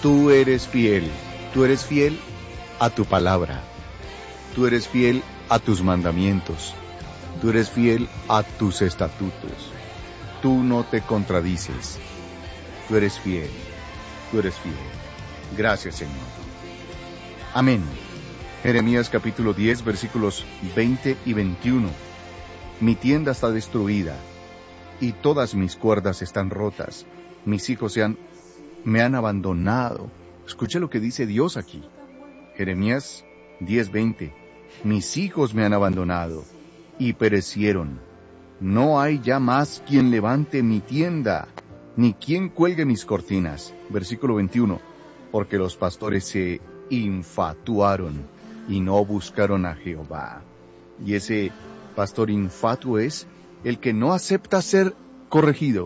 Tú eres fiel a tu palabra, tú eres fiel a tus mandamientos, tú eres fiel a tus estatutos, tú no te contradices, tú eres fiel, tú eres fiel. Gracias, Señor. Amén. Jeremías capítulo 10, versículos 20 y 21. Mi tienda está destruida, y todas mis cuerdas están rotas. Mis hijos me han abandonado. Escuche lo que dice Dios aquí. Jeremías 10:20. Mis hijos me han abandonado y perecieron. No hay ya más quien levante mi tienda, ni quien cuelgue mis cortinas. Versículo 21. Porque los pastores se infatuaron y no buscaron a Jehová. Y ese pastor infatuo es el que no acepta ser corregido.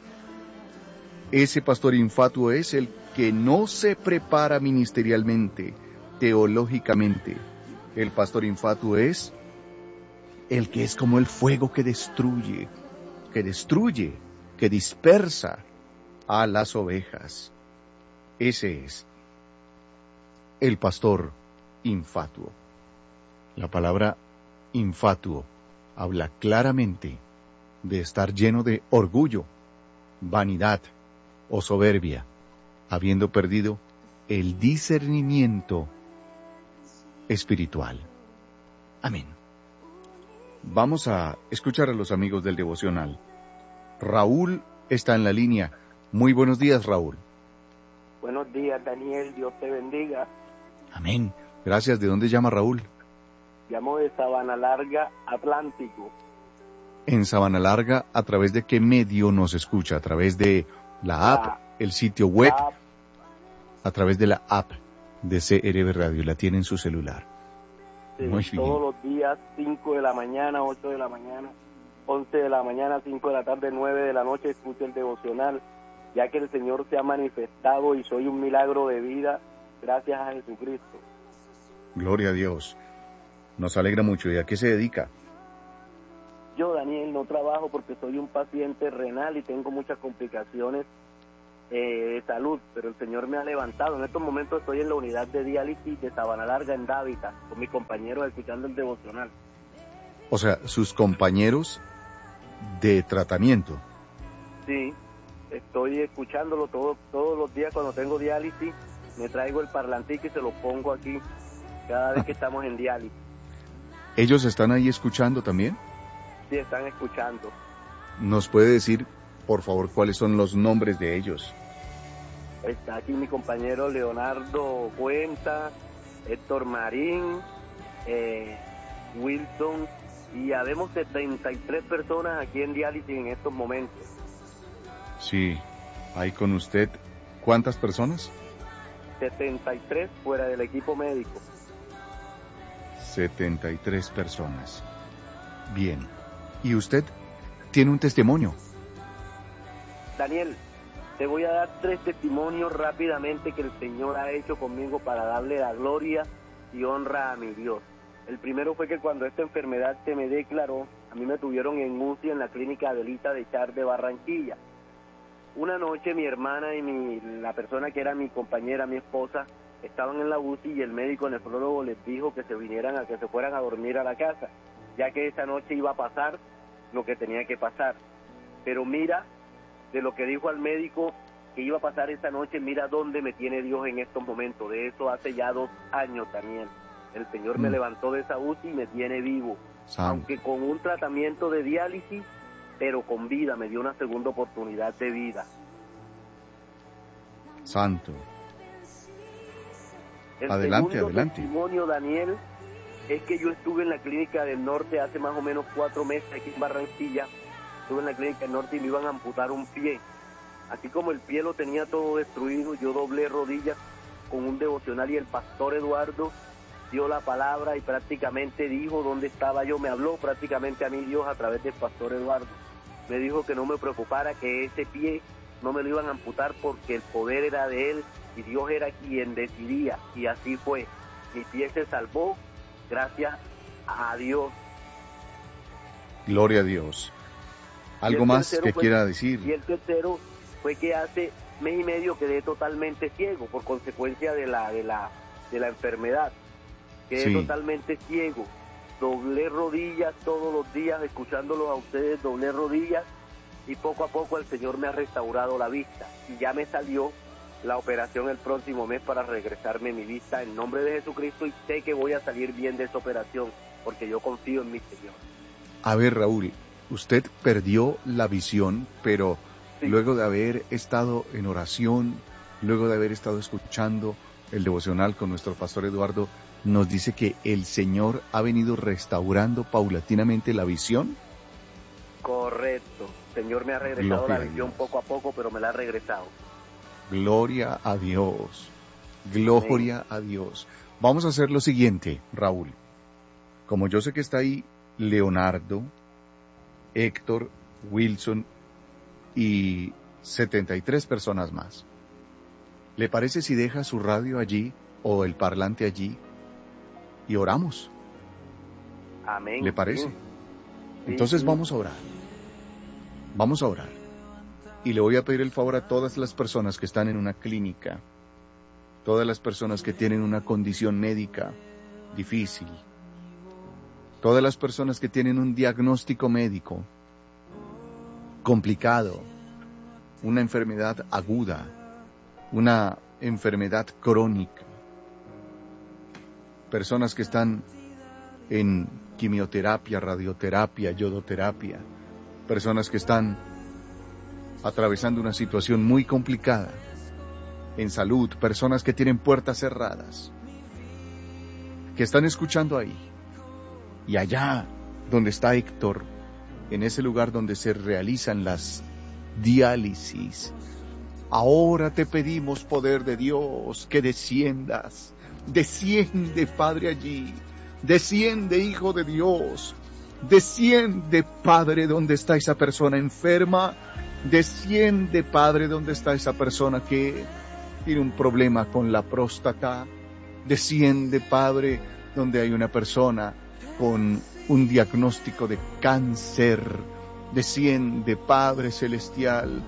Ese pastor infatuo es el que no se prepara ministerialmente, teológicamente. El pastor infatuo es el que es como el fuego que destruye, que dispersa a las ovejas. Ese es el pastor infatuo. La palabra infatuo habla claramente de estar lleno de orgullo, vanidad o soberbia, habiendo perdido el discernimiento espiritual. Amén. Vamos a escuchar a los amigos del devocional. Raúl está en la línea. Muy buenos días, Raúl. Buenos días, Daniel. Dios te bendiga. Amén. Gracias. ¿De dónde llama Raúl? Llamo de Sabana Larga, Atlántico. En Sabana Larga, ¿a través de qué medio nos escucha? ¿A través de la app, el sitio web? A través de la app de CRB Radio. La tiene en su celular. Sí, muy bien. Todos los días, 5 de la mañana, 8 de la mañana, 11 de la mañana, 5 de la tarde, 9 de la noche, escucho el devocional, ya que el Señor se ha manifestado y soy un milagro de vida gracias a Jesucristo. Gloria a Dios. Nos alegra mucho. ¿Y a qué se dedica? Yo, Daniel, no trabajo porque soy un paciente renal y tengo muchas complicaciones de salud, pero el Señor me ha levantado. En estos momentos estoy en la unidad de diálisis de Sabana Larga, en Dávita, con mis compañeros escuchando el devocional. O sea, sus compañeros de tratamiento. Sí, estoy escuchándolo todos los días cuando tengo diálisis. Me traigo el parlantico y se lo pongo aquí cada vez que estamos en diálisis. ¿Ellos están ahí escuchando también? Sí, están escuchando. ¿Nos puede decir, por favor, cuáles son los nombres de ellos? Está aquí mi compañero Leonardo Cuenta, Héctor Marín, Wilson, y habemos 73 personas aquí en diálisis en estos momentos. Sí, ahí con usted, ¿cuántas personas? 73 fuera del equipo médico. 73 personas. Bien. ¿Y usted tiene un testimonio? Daniel, te voy a dar 3 testimonios rápidamente que el Señor ha hecho conmigo para darle la gloria y honra a mi Dios. El primero fue que cuando esta enfermedad se me declaró, a mí me tuvieron en UCI en la clínica Adelita de Char de Barranquilla. Una noche mi hermana y la persona que era mi compañera, mi esposa, estaban en la UCI y el médico nefrólogo les dijo que se fueran a dormir a la casa, ya que esa noche iba a pasar lo que tenía que pasar. Pero mira, de lo que dijo al médico que iba a pasar esa noche, mira dónde me tiene Dios en estos momentos. De eso hace ya 2 años también. El Señor me levantó de esa UCI y me tiene vivo. Aunque con un tratamiento de diálisis, pero con vida, me dio una segunda oportunidad de vida. Santo. El Adelante. segundo testimonio, Daniel, es que yo estuve en la clínica del norte hace más o menos 4 meses aquí en Barranquilla. Estuve en la clínica del norte y me iban a amputar un pie. Así como el pie lo tenía todo destruido, yo doblé rodillas con un devocional y el pastor Eduardo dio la palabra y prácticamente dijo dónde estaba yo. Me habló prácticamente a mí Dios a través del pastor Eduardo. Me dijo que no me preocupara, que ese pie no me lo iban a amputar porque el poder era de él y Dios era quien decidía. Y así fue. Mi pie se salvó gracias a Dios. Gloria a Dios. ¿Algo más que quiera decir? Y el tercero fue que hace mes y medio quedé totalmente ciego por consecuencia de la enfermedad. Quedé totalmente ciego. Doblé rodillas todos los días, escuchándolos a ustedes, doblé rodillas, y poco a poco el Señor me ha restaurado la vista. Y ya me salió la operación el próximo mes para regresarme mi vista en nombre de Jesucristo, y sé que voy a salir bien de esa operación, porque yo confío en mi Señor. A ver, Raúl, usted perdió la visión, pero luego de haber estado en oración, luego de haber estado escuchando el devocional con nuestro pastor Eduardo, nos dice que el Señor ha venido restaurando paulatinamente la visión. Correcto. El Señor me ha regresado la visión poco a poco, pero me la ha regresado. Gloria a Dios. Gloria a Dios. Vamos a hacer lo siguiente, Raúl. Como yo sé que está ahí Leonardo, Héctor, Wilson y 73 personas más, ¿le parece si deja su radio allí o el parlante allí y oramos? Amén. ¿Le parece? Sí. Entonces vamos a orar. Vamos a orar. Y le voy a pedir el favor a todas las personas que están en una clínica, todas las personas que tienen una condición médica difícil, todas las personas que tienen un diagnóstico médico complicado, una enfermedad aguda, una enfermedad crónica, personas que están en quimioterapia, radioterapia, yodoterapia, personas que están atravesando una situación muy complicada en salud, personas que tienen puertas cerradas, que están escuchando ahí. Y allá donde está Héctor, en ese lugar donde se realizan las diálisis, ahora te pedimos, poder de Dios, que desciendas. Desciende, Padre, allí. Desciende, Hijo de Dios. Desciende, Padre, donde está esa persona enferma. Desciende, Padre, donde está esa persona que tiene un problema con la próstata. Desciende, Padre, donde hay una persona con un diagnóstico de cáncer. Desciende, Padre Celestial,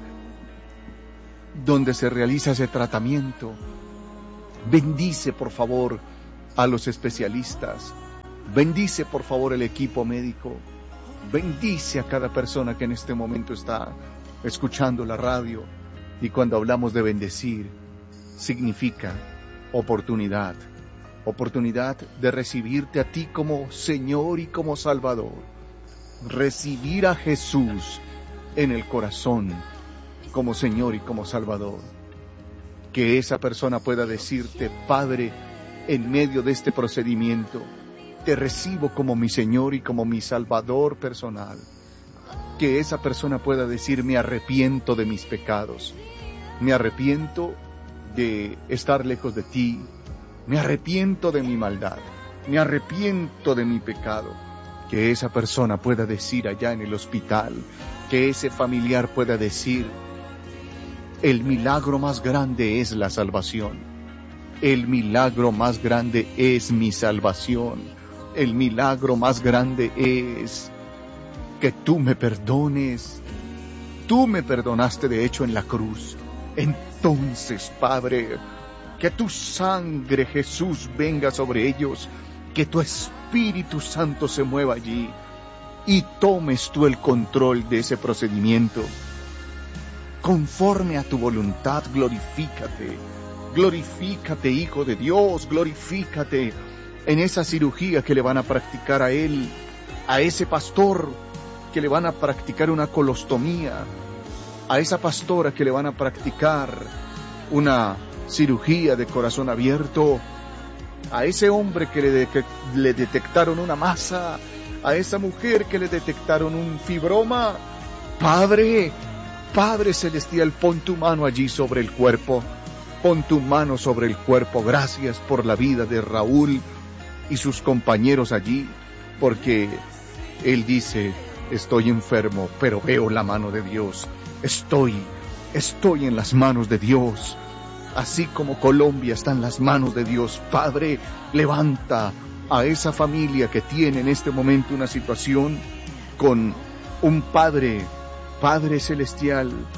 donde se realiza ese tratamiento. Bendice, por favor, a los especialistas. Bendice, por favor, el equipo médico. Bendice a cada persona que en este momento está escuchando la radio. Y cuando hablamos de bendecir, significa oportunidad. Oportunidad de recibirte a ti como Señor y como Salvador. Recibir a Jesús en el corazón como Señor y como Salvador. Que esa persona pueda decirte: Padre, en medio de este procedimiento, te recibo como mi Señor y como mi Salvador personal. Que esa persona pueda decir: me arrepiento de mis pecados, me arrepiento de estar lejos de ti, me arrepiento de mi maldad, me arrepiento de mi pecado. Que esa persona pueda decir allá en el hospital, que ese familiar pueda decir: el milagro más grande es la salvación. El milagro más grande es mi salvación. El milagro más grande es que tú me perdones. Tú me perdonaste de hecho en la cruz. Entonces, Padre, que tu sangre, Jesús, venga sobre ellos, que tu Espíritu Santo se mueva allí y tomes tú el control de ese procedimiento. Conforme a tu voluntad, glorifícate. Glorifícate, Hijo de Dios, glorifícate en esa cirugía que le van a practicar a él, a ese pastor que le van a practicar una colostomía, a esa pastora que le van a practicar una cirugía de corazón abierto, a ese hombre que le detectaron una masa, a esa mujer que le detectaron un fibroma. Padre Celestial, pon tu mano allí sobre el cuerpo, pon tu mano sobre el cuerpo. Gracias por la vida de Raúl y sus compañeros allí, porque él dice: estoy enfermo, pero veo la mano de Dios. Estoy en las manos de Dios. Así como Colombia está en las manos de Dios. Padre, levanta a esa familia que tiene en este momento una situación con un Padre Celestial,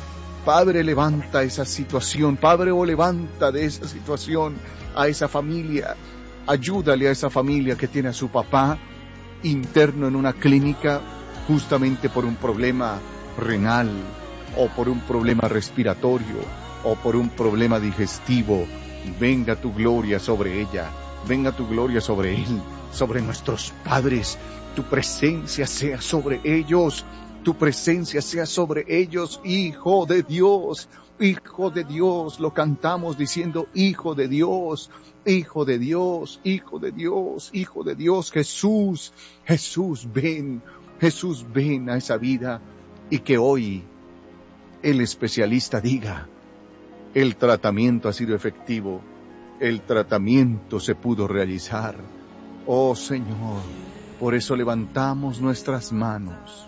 Padre, levanta esa situación. Padre, levanta de esa situación a esa familia. Ayúdale a esa familia que tiene a su papá interno en una clínica justamente por un problema renal o por un problema respiratorio o por un problema digestivo. Venga tu gloria sobre ella, venga tu gloria sobre él, sobre nuestros padres. Tu presencia sea sobre ellos, tu presencia sea sobre ellos, Hijo de Dios. Hijo de Dios, lo cantamos diciendo Hijo de Dios, Hijo de Dios, Hijo de Dios, Hijo de Dios, Jesús, Jesús ven a esa vida y que hoy el especialista diga, el tratamiento ha sido efectivo, el tratamiento se pudo realizar. Oh Señor, por eso levantamos nuestras manos